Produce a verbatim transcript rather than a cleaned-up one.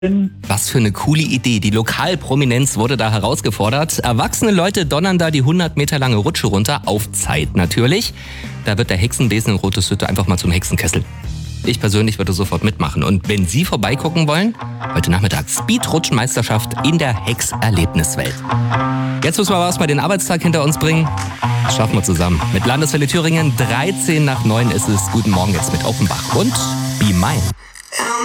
Was für eine coole Idee. Die Lokalprominenz wurde da herausgefordert. Erwachsene Leute donnern da die hundert Meter lange Rutsche runter, auf Zeit natürlich. Da wird der Hexenbesen in Roteshütte einfach mal zum Hexenkessel. Ich persönlich würde sofort mitmachen. Und wenn Sie vorbeigucken wollen, heute Nachmittag Speed-Rutschenmeisterschaft in der Hex-Erlebniswelt. Jetzt müssen wir aber erstmal den Arbeitstag hinter uns bringen. Das schaffen wir zusammen. Mit Landeswelle Thüringen, dreizehn nach neun ist es. Guten Morgen jetzt mit Offenbach und Be Mine.